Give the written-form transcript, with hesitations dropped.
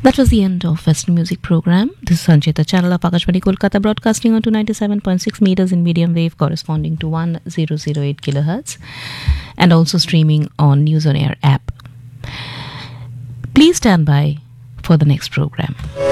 That was the end of Western Music Program. This is Sanchita channel of Akashvani Kolkata, broadcasting on 297.6 meters in medium wave corresponding to 1008 kilohertz, and also streaming on News on Air app. Please stand by for the next program.